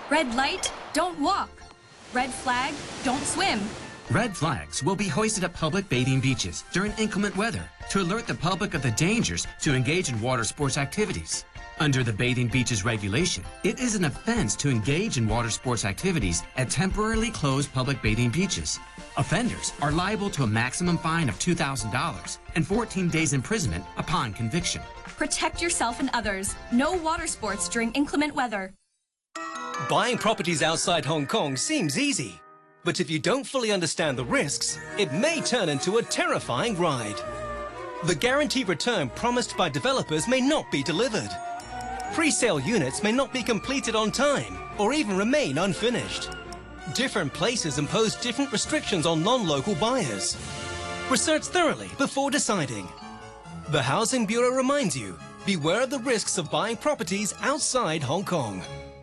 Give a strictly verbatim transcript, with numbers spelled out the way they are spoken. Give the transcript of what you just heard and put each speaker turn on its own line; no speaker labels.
Red light, don't walk. Red flag, don't swim.
Red flags will be hoisted at public bathing beaches during inclement weather to alert the public of the dangers to engage in water sports activities. Under the Bathing Beaches regulation, it is an offense to engage in water sports activities at temporarily closed public bathing beaches. Offenders are liable to a maximum fine of two thousand dollars and fourteen days imprisonment upon conviction.
Protect yourself and others. No water sports during inclement weather.
Buying properties outside Hong Kong seems easy, but if you don't fully understand the risks, it may turn into a terrifying ride. The guaranteed return promised by developers may not be delivered. Pre-sale units may not be completed on time or even remain unfinished. Different places impose different restrictions on non-local buyers. Research thoroughly before deciding. The Housing Bureau reminds you, beware of the risks of buying properties outside Hong Kong.